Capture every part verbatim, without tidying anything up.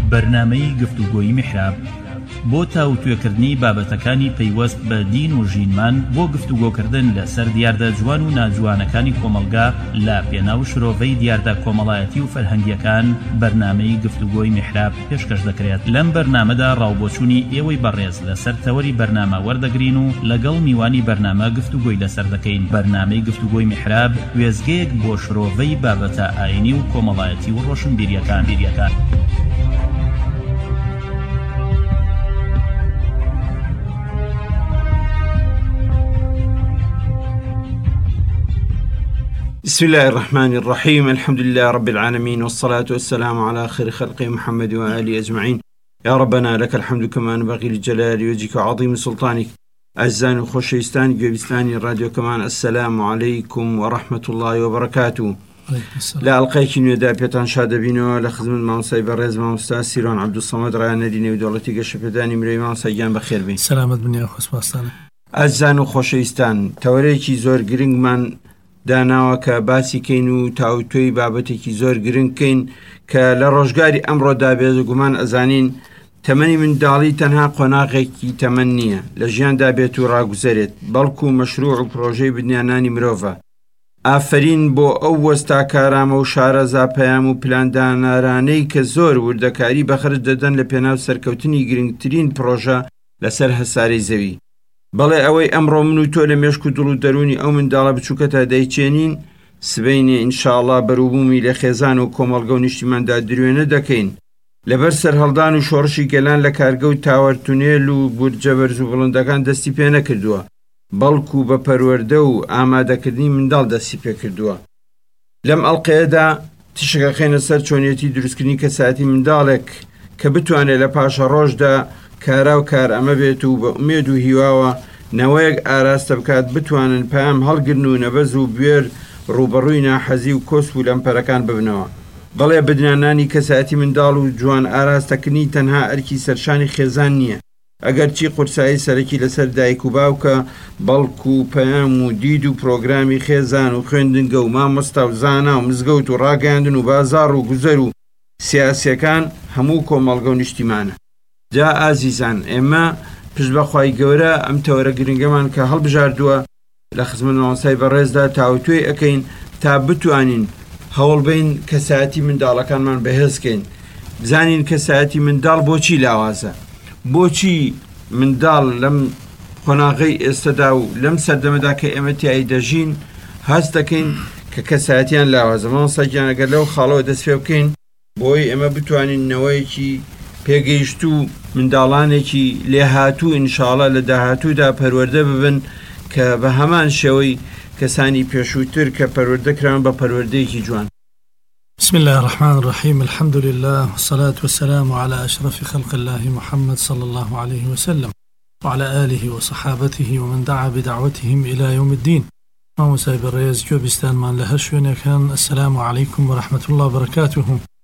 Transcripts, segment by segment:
بەرنامەی گفتوگۆیی میحراب بۆ تاوتوێکردنی بابەتەکانی پەیوەست بە دین و ژینمان بۆ گفتوگۆکردن لەسەر دیاردە جوان و ناجوانەکانی کۆمەلگا لە پێناو شرۆڤەی دیاردە کۆمەڵایەتی و فەرهەنگیەکان بەرنامەی گفتوگۆی میحراب پێشکەش دەکرێت. لەم بەرنامەدا ڕاوبۆچوونی ئێوەی بەڕێز لەسەر تەوەری بەرنامە وەردەگرین و لەگەڵ میوانی بەرنامە گفتوگۆی لەسەر دەکەین. بەرنامەی گفتوگۆی میحراب وێزگەیەک بۆ شرۆڤەی بابەتە ئاینی و کۆمەڵایەتی و ڕۆشنبیریەکان بیریەکان. بسم الله الرحمن الرحيم الحمد لله رب العالمين والصلاة والسلام على خير خلق محمد وآله أجمعين يا ربنا لك الحمد كما ينبغي لجلال وجهك وعظيم سلطانك. أعزائي وخوشويستان گوێبیستانی رادیو کەمان السلام عليكم ورحمة الله وبركاته. لا ئەڵقەیەکی نوێدا پێتان شادەبینەوە لە خزمەت مامۆستای بەڕێز مامۆستا سیرۆن عەبدولسەمەد ڕایانەدی نێودەوڵەتی گەشەپێدانی مرۆی مامۆستا گیان بەخێر بێ. سەلامەت بنیا خۆسپاسانە. ئەعزان و خۆشەویستان تەوەرەیەکی زۆر گرنگمان داناوە کە باسی کەین و تاوتۆی بابەتێکی زۆر گرنگ کەین کە لە ڕۆژگاری ئەمڕۆدا بێزگومان ئەزانین تەمەنی منداڵی تەنها قۆناغێکی تەمەن نییە لە ژیاندا بێت و ڕاگوزەرێت بەڵکو مەشروع و پرۆژەی بنیانانی مرۆڤە. ئافرین بۆ ئەو وەستا کارامە و شارەزا پەیام و پلاندانارانەی کە زۆر وردەکاری بەخرج دەدەن لە پێناو سەرکەوتنی گرنگترین پرۆژە لەسەر هەسارەی زەوی. بەڵێ ئەوەی ئەمڕۆ من و تۆ لە مێشک و دڵ و دەرونی ئەو منداڵە بچووکەتە دەیچێنین سبەینێ ئینشاءڵڵا بەرووبوومی لە خێزان و کۆمەڵگە و نیشتیماندا درێنە دەکەین لەبەر سەرهەڵدان و شۆڕشی گەلان لە کارگە و تاوەرتونێل و بورجە بەرز و بڵندەکان دەستی پێ نەکردووە بەڵکو بە پەروەردە و ئامادەکردنی منداڵ دەستی پێ کردووە. لەم ئەڵقەیەدا تشەکە خێنە سەر چۆنیەتی دروستکردنی کەسایەتی منداڵێک کە بتوانێت لە پاشە ڕۆژدا کارا و کار ئەمە بێت و بە ئومێد و هیواوە نەوەیەک ئاراستە بکات بتوانن پام هەڵگرن و نەبەز و بوێر ڕوبەڕووی ناحەزی و کۆسپ و لەمپەرەکان ببنەوە. بەڵێ بدنانانی کەسایەتی منداڵ و جوان ئاراستەکردنی تەنها ئەرکی سەرشانی خێزان نییە ئەگەر چی قورسایی سەرەکی لەسەر دایک و باوکە بەڵکو و پەیام و دید و پرۆگرامی خێزان و خوێندنگە و مامۆستا و زانا و مزگەوت و ڕاگەاندن و بازاڕ و گوزەر و سیاسیەکان هەموو کۆمەڵگە و نیشتیمانە. جا ئازیزان ئێمە پشت بەخوای گەورە ئەم تەوەرە گرنگەمان کە هەڵبژاردووە لە خزمەت مامۆستای بەڕێزدا تاوتوێ ئەەکەین تا بتوانین هەوڵ بین کەسایەتی منداڵەکانمان بەهێزکەین بزانین کەسایەتی منداڵ بۆچی لاوازە بۆچی منداڵ لەم قۆناغەی ئێستادا و لەم سەردەمەدا کە ئێمە تیایی دەژین هەست دەکەین کە کەسایەتیان لاوازە. مامۆستاگیان ئەگەر لەو خاڵەوە دەست پێ بکەین بۆی ئێمە بتوانین نەوەیەکی پێگەیشت و منداڵانێکی لێهاتوو ئینشاءڵڵا لە داهاتوودا پەروەردە ببن کە بە هەمان شێوەی کەسانی پێشووتر کە پەروەردەکران بە پەروەردەیەکی جوان. بسم الله الرحمن الرحيم الحمد لله والصلاة والسلام على أشرف خلق الله محمد صلى الله عليه وسلم وعلى آله وصحابته ومن دعا بدعوتهم إلى يوم الدين. مامۆستای بەڕێز گوێبیستانمان لە هەر شوێنێکان السلام عليكم ورحمة الله وبركاته.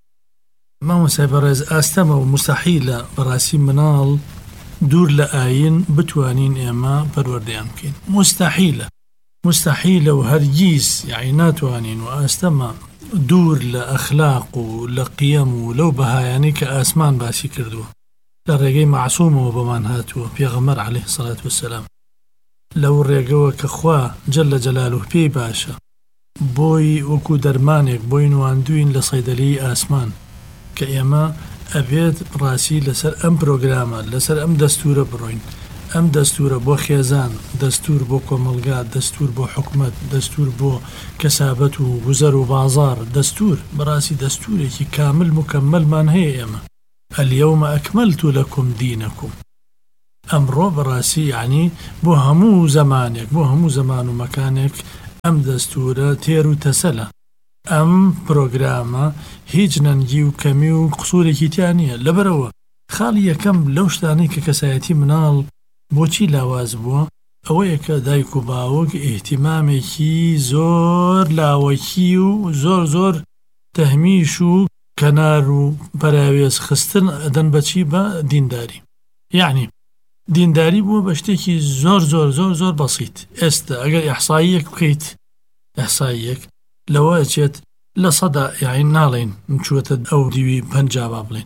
مامۆستای بەڕێز ئاستەمە و مستحیلە بەڕاستی مناڵ دوور لە ئاین بتوانین ئێمە پەروەردەیان بکەین. مستحیلە مستحیلە و هەرگیز یعنی ناتوانین و ئاستەمە دوور لە ئەخلاق و لە قیەم و لەو بەهایانەی کە ئاسمان باسی کردووە لە ڕێگەی معسوومەوە بەمان هاتووە پێغەمبەر عەلەیهی سەڵات وەسەلام لەو ڕێگەوە کە خوا جەلە جەلالوه پێی باشە بۆی وەکو دەرمانێک بۆی نواندوین لە سەیدەلەی ئاسمان کە ئێمە ئەبێت ڕاستی لەسەر ئەم پرۆگرامە لەسەر ئەم دەستورە بڕۆین. ئەم دەستورە بۆ خێزان دەستور بۆ کۆمەلگا دەستور بۆ حکومەت دەستور بۆ کەسابەت و گوزەر و بازار دەستور بەڕاستی دەستورێکی کامل مکەمەلمان هەیە ئێمە اليوم أكملت لكم دينكم. ئەمڕۆ بەڕاستی یعنی بۆ هەموو زەمانێک بۆ هەموو زەمان و مەکانێک ئەم دەستورە تێر و تەسەلە. ئەم پرۆگرامە هیچ نەنگی و کەمی و قسوورێکی تیان نییە لەبەرەوە خاڵی یەکەم لەو شتانەی کە کەسایەتی مناڵ بۆچی لاواز بووە ئەوەیە کە دایک و باوک ئیهتیمامێکی زۆر لاوەکی و زۆر زۆر تەهمیش و کەنار و پەراوێز خستن ئەدەن بەچی بە دینداری. یعنی دینداری بووە بە شتێکی زۆر زۆر زۆر زۆر بەسیط. ئێستا ئەگەر ئیحساییەک بکەیت ئیحساییەک لەوە ئەچێت لە سەدا یعنی ناڵێن چووەتە ئەو دیوی پەنجا با بڵێن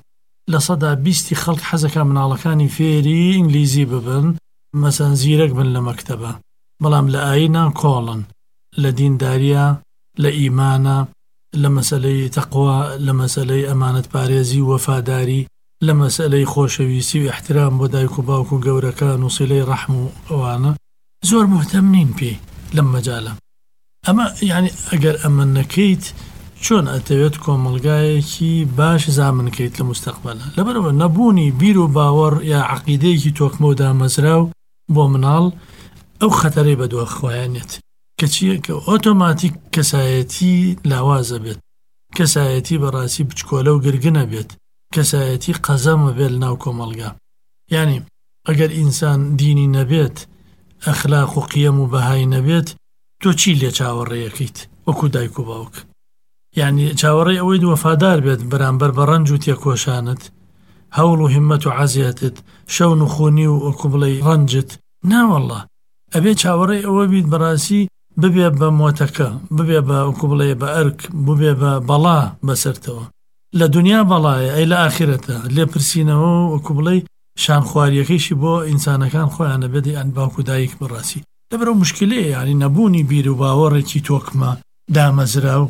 لە سەدا بیستی خەڵک حەزەکە مناڵەکانی فێری ئینگلیزی ببن، مەسەن زیرەک بن لە مەکتەبە، بەڵام لە ئاینا کۆڵن، لە دینداریە، لە ئیمانە، لە مەسەلەی تەقوا، لە مەسەلەی ئەمانەت پارێزی و وەفاداری، لە مەسەلەی خۆشەویستی و احترام بۆ دایک و باوک و گەورەکان و سیلەی ڕەحم و ئەوانە زۆر مهتەم نین پێی لەم مەجالە. ئەمە یعنی ئەگەر ئەمە نەکەیت چۆن ئەتەوێت کۆمەڵگایەکی باش زامنکەیت لە مستەقبەلە؟ لەبەرەوە نەبوونی بیر و باوەڕ یا عەقیدەیەکی تۆکمە و دامەزراو بۆ مناڵ ئەو خەتەرەی بەدووە خۆیانێت کە چییە؟ کە ئۆتۆماتیک کەسایەتی لاوازە بێت، کەسایەتی بەڕاستی بچکۆلە و گرگنە بێت، کەسایەتی قەزەمە بێت ناو کۆمەڵگا. یعنی ئەگەر ئینسان دینی نەبێت، ئەخلاق و قیەم و بەهای نەبێت، تۆ چی لێ چاوەڕێیەکەیت وەکو دایک و باوک؟ یعنی چاوەڕێی ئەوەی وەفادار بێت بەرامبەر بە ڕەنج و تێکۆشانت، هەوڵ و هیممەت و عەزیەتت، شەون و خۆنی و وەکو بڵێ ڕەنجت، ناوەڵڵا ئەبێ چاوەڕێی ئەوە بیت بەڕاستی ببێ بە مۆتەکە، ببێ بە وەکو بڵێ بە ئەرک، ببێ بە بەڵا بەسەرتەوە. لە دنیا بەڵایە، ئەی لە ئاخرەتە لێ پرسینەوە وەکو بڵێ شان خواریەکەیشی بۆ ئینسانەکان خۆیانە بێتی ئەن باوکو دایک بەڕاستی. لەبەرەوە مشکلەیە، یعنی نەبوونی بیر و باوەڕێکی تۆکمە دامەزراو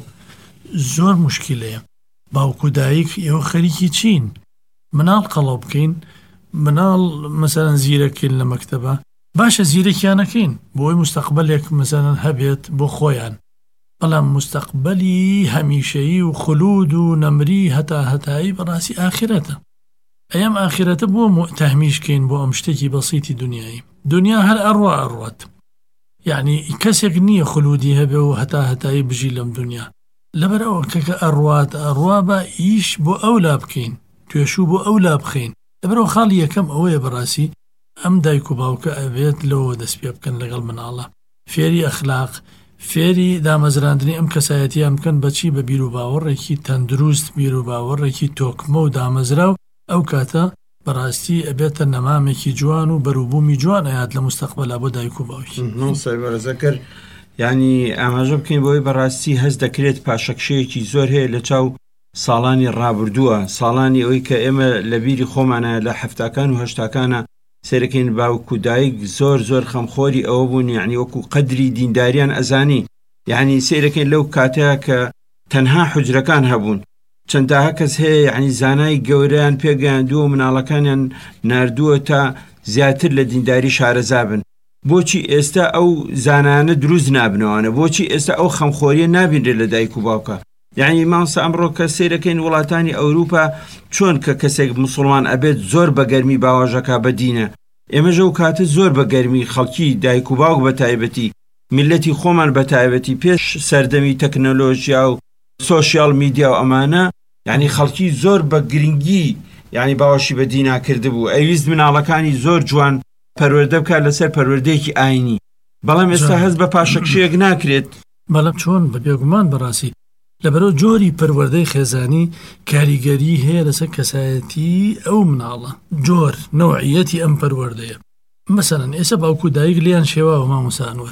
زۆر مشکلەیە. باوکو دایک ئێوە خەریکی چین؟ مناڵ قەڵەو بکەین، مناڵ مەسەلەن زیرەکەین لە مەکتەبە، باشە زیرەکیانەکەین بۆی مستەقبلێک مەسەلەن هەبێت بۆ خۆیان، بەڵام مستەقبلی هەمیشەیی و خولود و نەمری هەتا هەتایی بەڕاستی ئاخرەتە. ئەیەم ئاخرەتە بۆ تەهمیشکەین بۆ ئەم شتێکی بەسیتی دنیایی. دنیا هەر ئەڕوا ئەڕوات، یعنی کەسێک نییە خولودی هەبێ و هەتا هەتایی بژی لەم دنیا. لەبەرەوە کەکە ئەڕوات ئەڕوا بە ئیش بۆ ئەولا بکەین، توێشوو بۆ ئەولا بخەین. لەبەرەوە خاڵی یەکەم ئەوەیە بەڕاستی ئەم دایک و باوکە ئەبێت لەوە دەست پێ بکەن لەگەڵ مناڵە، فێری ئەخلاق، فێری دامەزراندنی ئەم کەسایەتیان بکەن بەچی؟ بە بیر و باوەڕێکی تەندروست، بیر و باوەڕێکی تۆکمە و دامەزراو. ئەو کاتە بەڕاستی ئەبێتە نەمامێکی جوان و بەروبوومی جوان ئەیات لە مستەقبەلا بۆ دایک و باوکی. سەیبەرزەکەر ینی ئاماژە بکەین بۆی بەڕاستی هەست دەکرێت پاشەکشەیەکی زۆر هەیە لە چاو ساڵانی ڕابردووە، ساڵانی ئەوەی کە ئێمە لە بیری خۆمانە لە حەفتاکان و هەشتاکانە سێرەکەین باوک و دایک زۆر زۆر خەمخۆری ئەوە بوون، یعنی وەکو قەدری دینداریان ئەزانی، یعنی سێرەکەین لەو کاتەیە کە تەنها حوجرەکان هەبوون، چەندەها کەس هەیە یعنی زانای گەورەیان پێگەیاندووە و مناڵەکانیان ناردووە تا زیاتر لە دینداری شارەزا بن. بۆچی ئێستا ئەو زانانە دروست نابنەوەنە؟ بۆچی ئێستا ئەو خەمخۆریە نابینرێت لە دایک و باوکە؟ یعنی مامۆستا ئەمڕۆ کە سێرەکەین وڵاتانی ئەوروپا چۆن کە کەسێک موسڵمان ئەبێت زۆر بە گەرمی باوەژەکە بە دینە، ئێمەژە و کاتە زۆر بە گەرمی خەڵکی دایک و باوک بە تایبەتی میلەتی خۆمان بە تایبەتی پێش سەردەمی تەکنۆلۆژیا و سۆشیال میدیا و ئەمانە، یعنی خەڵکی زۆر بە گرنگی یعنی باوەشی بە دینا کرده بوو، ئەویست مناڵەکانی زۆر جوان پەروەردە بکات لەسەر پەروەردەیەکی ئاینی. بەڵام ئێستا هەست بە پاشەکشەیەک ناکرێت. بەڵام چۆن بە بێگومان بەڕاستی لەبەرەوە جۆری پەروەردەی خێزانی کاریگەری هەیە لەسەر کەسایەتی ئەو مناڵە، جۆر نەوعیەتی ئەم پەروەردەیە. مەسەلەن ئێستا باوک و دایک لیان شێواوە، مامۆستا ئەنوەر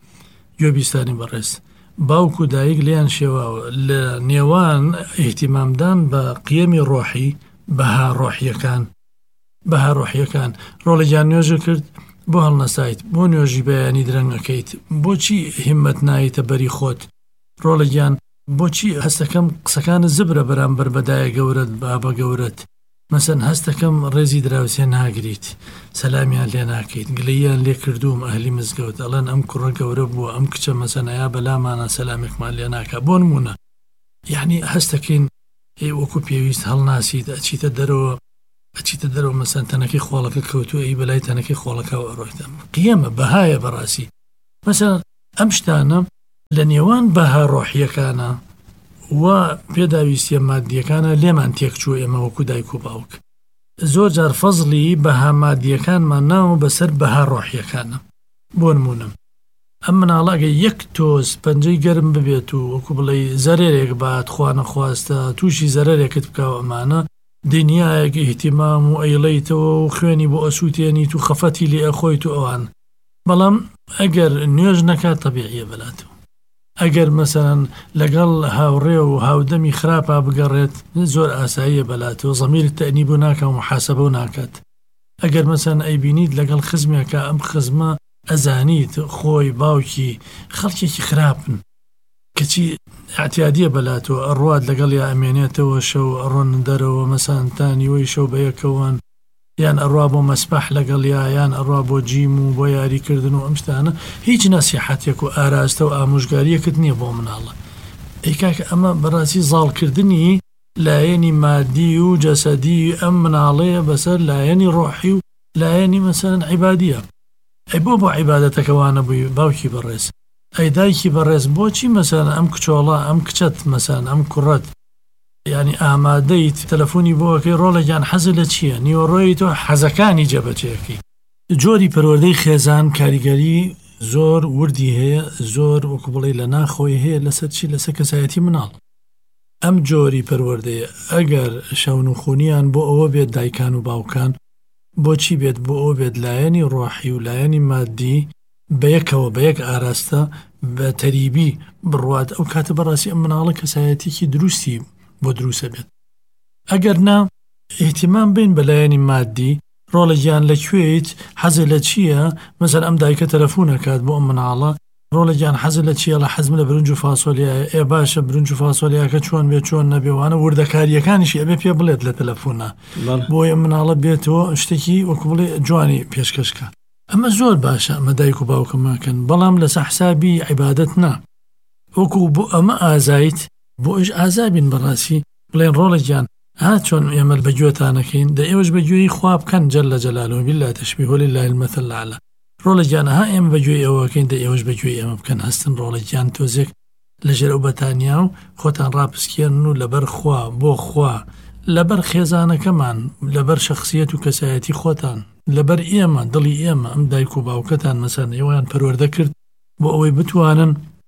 گوێبیستانی بەڕێز، باوک و دایک لیان شێواوە لە نێوان ئیهتیمامدان بە قیەمی ڕۆحی، بەها ڕۆحیەکان، بەها ڕۆحیەکان. ڕۆڵێکیان نوێژە کرد بۆ هەڵنەسایت، بۆ نوێژی بەیانی درەنگەکەیت، بۆچی هیممەت نایتە بەری خۆت؟ ڕۆڵێکیان بۆچی هەستەکەم قسەکانت زبرە بەرامبەر بەدایە گەورەت، بابە گەورەت، مەسەن هەستەکەم ڕێزی دراوسێ ناگریت، سەلامیان لێ ناکەیت، گلەییان لێ کردووم ئەهلی مزگەوت، ئەڵێن ئەم کوڕە گەورە بووە، ئەم کچە مەسەنەیا بەلامانە سەلامێکمان لێ ناکە. بۆ نمونە یعنی هەستەکەین وەکو پێویست هەڵناسیت، ئەچیتە دەرەوە ئەچیتە دەرەوە مەسەن تەنەکەی خۆڵەکە کەوتووە، ئەی بەلای تەنەکەی خۆڵەکە و ئەڕۆیتە قیەمە بەهایە بەڕاستی. مەسەن ئەم شتانە لە نێوان بەها ڕۆحیەکانە و پێداویستیە مادیەکانە لێمان تێکچووە ئێمە وەکو دایک و باوک. زۆر جار فەزلی بەها مادیەکانمان ناوە بەسەر بەها ڕۆحیەکانە. بۆ نمونە ئەم مناڵەگە یەک تۆز پەنجەی گەرم ببێت و وەکو بڵێ زەرێرێک بات، خوا نەخواستە تووشی زەرێکت بکەوە، ئەمانە دنیایەک ئیهتیمام و ئەیڵەیتەوە و خوێنی بۆ ئەسووتێنیت و خەفەتی لێ ئەخۆیت و ئەوان. بەڵام ئەگەر نوێژ نەکات تەبیعیە بەلاتەوە. ئەگەر مەسەن لەگەڵ هاوڕێ و هاودەمی خراپە بگەڕێت زۆر ئاساییە بەلاتەوە زەمیرت تەنیب و ناکە و محاسبە و ناکات. ئەگەر مەسەن ئەیبینیت لەگەڵ خزمێکە ئەم خزمە ئەزانیت خۆی باوکی خەڵکێکی خراپن کەچی اعتیادیە بەلاتەوە ئەڕوات لەگەڵ یا ئەمێنێتەوە شەو ئەڕۆن دەرەوە مەسان تانیوەی شەو بەیەکەوەن یان ئەڕوا بۆ مەسبەح لەگەڵ یان ئەڕوا بۆ جیم و بۆ یاریکردن و ئەم شتانە هیچ نەسیحەتێک و ئاراستە و ئامۆژگاریەکت نییە بۆ مناڵە. ئەی کاکە ئەمە بەڕاستی زاڵکردنی لایەنی مادی و جەسەدی ئەم مناڵەیە بەسەر لایەنی ڕۆحی و لایەنی مەسەن عیبادیە. ئەی بۆ بۆ عیبادەتەکەوانە بووی باوکی بەڕێز ئەی دایکی بەڕێز بۆچی مەسەن ئەم کچۆڵە ئەم کچەت مەسەن ئەم کوڕەت یعنی ئامادەیت تەلەفۆنی بۆەکەی ڕۆڵێکیان حەز لە چییە نیوەڕۆی تۆ حەزەکانی جەبەجێەکەی. جۆری پەروەردەی خێزان کاریگەری زۆر وردی هەیە زۆر وەکو بڵێ لە ناخۆی هەیە لەسەر چی لەسەر کەسایەتی مناڵ. ئەم جۆری پەروەردەیە ئەگەر شەون و خونیان بۆ ئەوە بێت دایکان و باوکان بۆچی بێت بۆ ئەو بێت لایەنی ڕۆحی و لایەنی مادی بەیەکەوە بە یەک ئاراستە بە تەریبی بڕوات ئەو کاتە بەڕاستی ئەم مناڵە کەسایەتێکی دروستی بۆ دروسە بێت. ئەگەر نا ئیهتیمام بین بە لایەنی مادی ڕۆڵێکیان لەکوێیت حەزە لە چییە مەسەن ئەم دایکە تەلەفۆنەکات بۆ ئەم مناڵە ڕۆڵێکیان حەزە لە چییە لە حەزم لە برنج و فاسۆلیایە ئێ باشە برنج و فاسۆلیاکە چۆن بێت چۆن نەبێوانە وردەکاریەکانیشی ئەبێ پێ بڵێت لە تەلەفۆنە بۆی ئەم مناڵە بێتەوە شتێکی وەکو بڵێ جوانی پێشکەشکە. ئەمە زۆر باشە ئەمە دایک و باوکەماکەن بەڵام لە سەحسابی عیبادەت نا وەکو بۆ ئەمە ئازایت بۆ ئەش ئازابین بەڕاستی بڵێن ڕۆڵێکیان ها چۆن ئێمە بەگوێتانەکەین دە ئێوەش بەگوێی خوا بکەن جەل لە جەلالەوە بالله تەشبیه لله المثل الأعلى ڕۆڵێکیان ها ئێمە بەگوێی ئەوەکەین دە ئێوەش بەگوێی ئێمە بکەن هەستن ڕۆڵێکیان تۆزێک لەژێر ئەو بەتانیا و خۆتان ڕاپسکێن و لەبەر خوا بۆ خوا لەبەر خێزانەکەمان لەبەر شخصیەت و کەسایەتی خۆتان لەبەر ئێمە دڵی ئێمە ئەم دایک و باوکەتان مەسەن ئێوەیان پەروەردە کرد بۆ ئەوەی بتوانن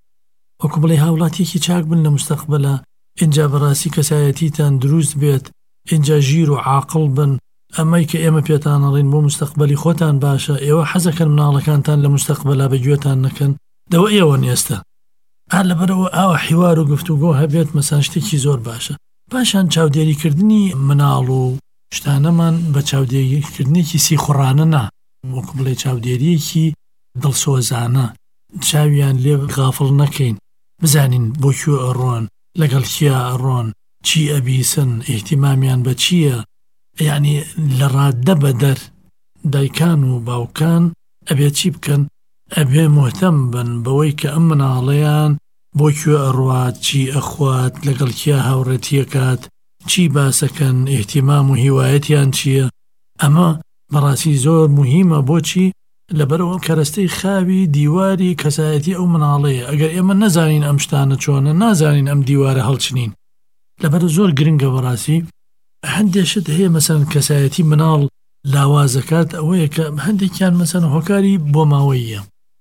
وەکو بڵێ هاوڵاتیەکی چاک بن لە مستەقبەلە اینجا بەڕاستی کەسایەتیتان دروست بێت اینجا ژیر و عاقڵ بن ئەمەی کە ئێمە پێتانەڵین بۆ مستەقبەلی خۆتان باشە ئێوە حەزەکەن مناڵەکانتان لە مستەقبەلا بەگوێتان نەکەن دەوە ئێوە نێستە ئا لەبەرەوە ئاوە حیوار و گفتوگۆ هەبێت مەسان شتێکی زۆر باشە. پاشان چاودێریکردنی مناڵ و شتانەمان بە چاودێریکردنێکی سیخوڕانە نا وەکو بڵێ چاودێریەکی دڵسۆزانە چاویان لێ غافڵ نەکەین بزانین بۆ کوێ ئەڕۆن لەگەڵ کیا ئەڕۆن چی ئەبیسن ئیهتیمامیان بە چییە یعنی لە ڕاددە بەدەر دایکان و باوکان ئەبێ چی بکەن ئەبێ مهتەم بن بەوەی کە ئەم مناڵەیان بۆ کوێ ئەڕوات چی ئەخوات لەگەڵ کیا هاوڕێتیەکات چی باسەکەن ئیهتیمام و هیوایەتیان چییە. ئەمە بەڕاستی زۆر موهیمە بۆچی لەبەرەوە کەرەستەی خاوی دیواری کەسایەتی ئەو مناڵەیە ئەگەر ئێمە نەزانین ئەم شتانە چۆنە نازانین ئەم دیوارە هەڵچنین لەبەر زۆر گرنگە بەڕاستی هەندێشت هەیە مەسەن کەسایەتی مناڵ لاوازەکات ئەوەیە کە هەندێکیان مەسەن هۆکاری بۆ ماوەیە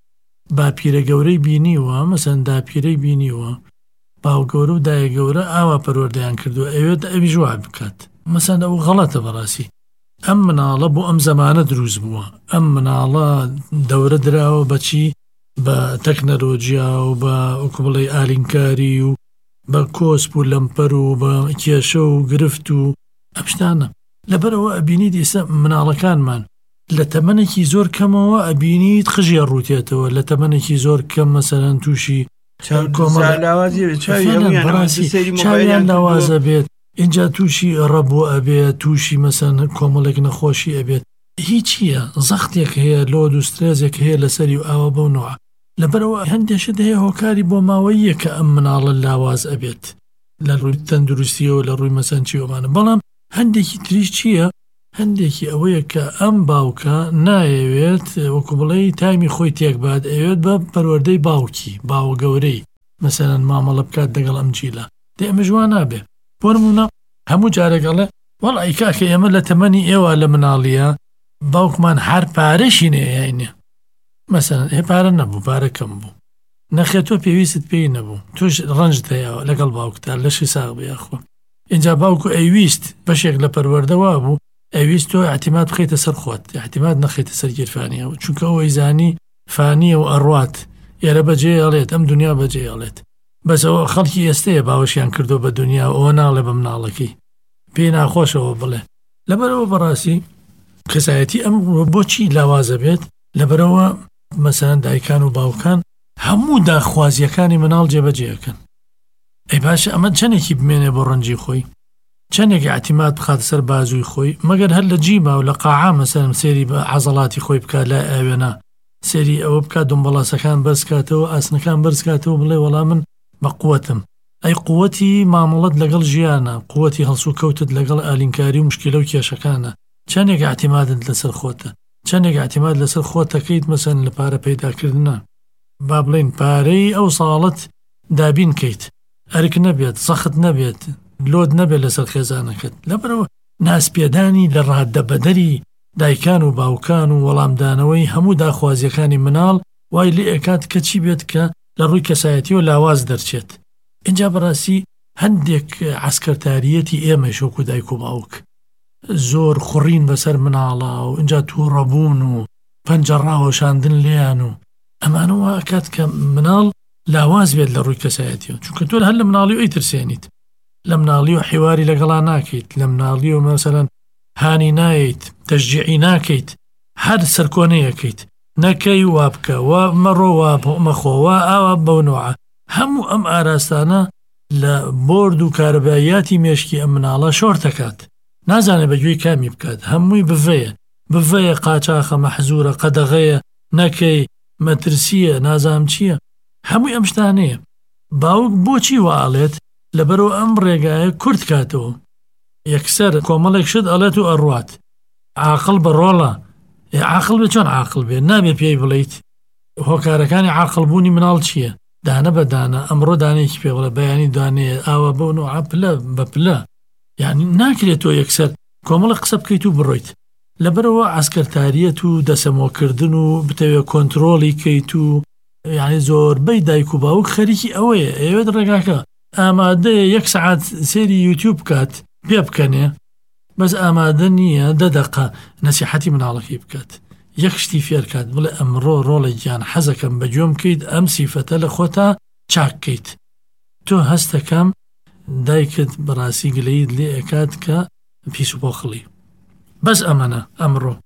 باپیرە گەورەی بینیوە مەسەن داپیرەی بینیوە باو گەورە و دایە گەورە ئاوا پەروەردەیان کردووە ئەوێت ئەوی جواب بکات مەسەن ئەو غەڵەتە بەڕاستی ئەم مناڵە بۆ ئەم زەمانە دروست بووە ئەم مناڵە دەورە دراوە بەچی بە تەکنەلۆجیا و بە وەکو بڵێ ئالینکاری و بە کۆسپ و لەمپەر و بە کێشە و گرفت و ئەم شتانە لەبەرەوە ئەبینیت ئێستا مناڵەکانمان لە تەمەنێکی زۆر کەمەوە ئەبینیت خژیە ڕوتێتەوە لە تەمەنێکی زۆر کەم مەسەرەن تووشی چاویان لاوازە بێت اینجا تووشی ڕەبوو ئەبێت تووشی مەسەن کۆمەڵێک نەخۆشی ئەبێت هیچیە زەختێک هەیە لۆ دوسترێزێک هەیە لەسەری و ئاوە بەونەوە لەبەرەوە هەندێشت هەیە هۆکاری بۆ ماوەیە کە ئەم مناڵە لاواز ئەبێت لە ڕووی تەندروستیەوە لە ڕووی مەسەن چیوەمانە بەڵام هەندێکی تریش چییە هەندێکی ئەوەیە کە ئەم باوکە نایەوێت وەکو بڵێ تایمی خۆی تێک بات ئەوێت بە پەروەردەی باوکی باوە گەورەی مەسەرەن مامەڵە بکات دەگەڵ ئەم جیلە دێ ئەمە جوان نابێ بۆ نمونە هەموو جارێکەڵێ وەڵی کاکە ئێمە لە تەمەنی ئێوە لە مناڵیە باوکمان هەر پارەشی نەیەینێ مەسەرەن هێ پارە نەبوو پارەکەم بوو نەخێ تۆ پێویست پێی نەبوو توش ڕەنجت هەیەوە لەگەڵ باوکتا لەشی ساغ بێخۆ اینجا باوکو ئەیویست بەشێک لە پەروەردەوە بوو ئەویست تۆ احتیمات بخەیتە سەر خۆت احتیمات نەخەیتە سەر گیرفانیەوە چونکە ئەوەی زانی فانیە و ئەڕوات ئێرە بەجێ ئەڵێت ئەم دنیا بەجێ ئەڵێت بەس ئەوە خەڵکی ئێستەیە باوەشیان کردو بە دنیا ئەوە ناڵێ بە مناڵەکەی پێی ناخۆشەوە بڵێ لەبەرەوە بەڕاستی کەسایەتی ئەم بۆچی لاوازە بێت لەبەرەوە مەسەلەن دایکان و باوکان هەموو داخوازیەکانی مناڵ جێبەجێەکەن ئەی باشە ئەمە چەندێکی بمێنێ بۆ ڕەنجی خۆی چەندێکی اعتیماد بخات سەر بازووی خۆی مەگەر هەر لە جیما و لە قاعا مەسەلەن سێری بە عەزەڵاتی خۆی بکات لای ئاوێنە سێری ئەوە بکات دۆمبەڵاسەکان بەرزکاتەوە ئاسنەکان بەرزکاتەوە بڵێ وەڵام من بە قووەتم ئەی قووەتی مامەڵەت لەگەڵ ژیانە قووەتی هەڵسو کەوتت لەگەڵ ئالینکاری و مشکلە و کێشەکانە چەندێک اعتیمادت لەسەر خۆتە چەندێک اعتیماد لەسەر خۆت دەکەیت مەسەلەن لە پارە پەیداکردنە با بڵێن پارەی ئەو ساڵت دابین کەیت ئەرک نەبێت سەخت نەبێت لۆد نەبێت لەسەر خێزانەکەت لەبەرەوە ناسپێدانی لە ڕاددەبەدەری دایکان و باوکان و وەڵامدانەوەی هەموو داخوازیەکانی مناڵ وای لێ ئەکات کە چی بێت کە لە ڕووی کەسایەتی و لاواز دەرچێت اینجا بەڕاستی هەندێک عسکەرتاریەتی ئێمە شۆک و دایک و باوک زۆر خوڕین بەسەر مناڵە و اینجا تووڕەبوون و پەنجە ڕاوەشاندن لێیان و ئەمانەوە ئەکات کە مناڵ لاواز بێت لە ڕووی کەسایەتیەوە چونکە تۆ هەر لە مناڵی و ئەیترسێنیت لە مناڵی و حیواری لەگەڵا ناکەیت لە مناڵی و مەسەلەن هانی نایت تەشجیعی ناکەیت هەر سەرکۆنەیەکەیت نەکەی وا بکە وا مەڕۆ وا مەخۆ وا ئاوا بەونەوە هەموو ئەم ئاراستانە لە بۆرد و کارەباییاتی مێشکی ئەم مناڵە شۆر دەکات نازانێت بەگوێی کامی بکات هەمووی بڤەیە بڤەیە قاچاخە مەحزورە قەدەغەیە نەکەی مەترسیە نازام چییە هەمووی ئەم شتانەیە باوک بۆچی واڵێت لەبەرەوە ئەم ڕێگایە کورت کاتەوە یەکسەر کۆمەڵێک شت ئەڵێت و ئەڕوات عاقڵ بە ڕۆڵە عاقڵ بێ چۆن عاقڵ بێ نابێ پێی بڵیت هۆکارەکانی عاقڵبوونی مناڵ چییە دانە بەدانە ئەمڕۆ دانەیەکی پێوەڵە بەیانی دوانەیە ئاوا بەون و عپلە بە پلە یعنی ناکرێت تۆ یەکسەر کۆمەڵە قسە بکەیت و بڕۆیت لەبەرەوە عسکەرتاریەت و دەسەمۆکردن و بتەوێ کۆنتڕۆڵی کەیت و یعنی زۆربەی دایک و باوک خەریکی ئەوەیە ئەوێت ڕێگاکە ئامادەیە یەک سەعات سێری یوتیوب بکات پێ بکەنێ بەس ئامادە نییە دەدەقە نەسیحەتی مناڵەکەی بکات یەک شتی فێر کات بڵێ ئەمڕۆ ڕۆڵی گیان حەزەکەم بەگوێم بکەیت ئەم سیفەتە لە خۆتا چاککەیت تۆ هەستەکەم دایکت بەڕاستی گلەیت لێ ئەکات کە پیس و پۆخڵی بەس ئەمەنە ئەمڕۆ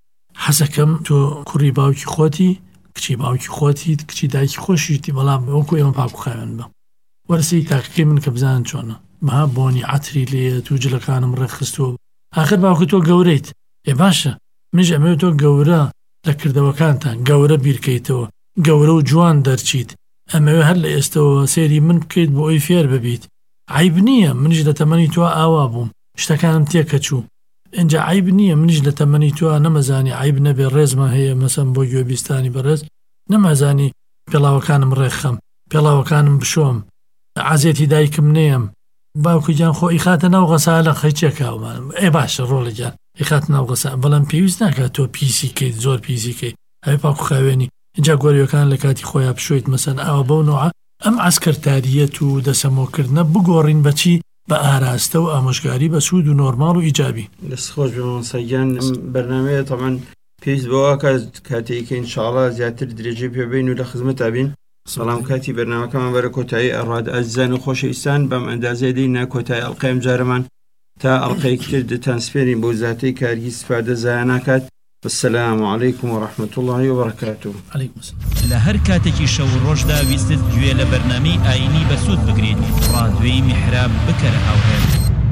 حەزەکەم تۆ کوڕی باوکی خۆتی کچی باوکی خۆتیت کچی دایکی خۆشیتی بەڵام وەکو ئێمە پاکوخاوێن بە وەرسی تاکەکەی من کە بزانن چۆنە مها بۆنی عەتری لێت و جلەکانم ڕێخستووە ئاخر باوکە تۆ گەورەیت ئێ باشە منیش ئەمەوێت تۆ گەورە لە کردەوەکانتان گەورە بیرکەیتەوە گەورە و جوان دەرچیت ئەمەوێ هەر لە ئێستەوە سێری من بکەیت بۆ ئەوی فێر ببیت عیب نییە منیش لە تەمەنی تۆ ئاوا بووم شتەکانم تێکەچوو اینجا عیب نییە منیش لە تەمەنی تۆ نەمەزانی عیب نەبێ ڕێزمە هەیە مەسەن بۆ گوێبیستانی بەڕێز نەمەزانی پێڵاوەکانم ڕێخەم پێڵاوەکانم بشۆم عازێتی دایکم نێم باوکی جان خۆ ئیخاتە ناو غەسالە خەیچێکاومانم ئێ باشە ڕۆڵێکیان ئیخات ناو غەسا بەڵام پێویست ناکات تۆ پیسی کەیت زۆر پیسی کەیت ئەوێ پاکو خاوێنی اینجا گۆریەکان لە کاتی خۆیان بشۆیت مەسەن ئاوە بەونەوە ئەم عسکەرتاریەت و دەسەمۆکردنە بگۆڕین بەچی بە ئاراستە و ئامۆژگاری بە سوود و نۆرماڵ و ئیجابی دەست خۆش بەمەسەگیان بەرنامەیە تەمان پێویست بەوە کاتێککە ئینشاڵڵا زیاتر درێژێ پێبین و لە خزمەتا بین سەڵام کاتی بەرنامەکەمان بەرە کۆتایی ئەڕاد ئەزیزان و خۆشەویستان بەم ئەندازەیە دێینە کۆتایی ئەڵقەی جارەمان تا ئەڵقەیەکی تر دەتان سپێرین بۆ زاتەی کارگی سپادە زایە ناکات. والسلام عليكم ورحمة الله وبركاته. عليكم السلام. لهر كاتكي شو روجدا ويستد جوية لبرنامي آيني بسود بقرين رادوي محراب بكره هاوهر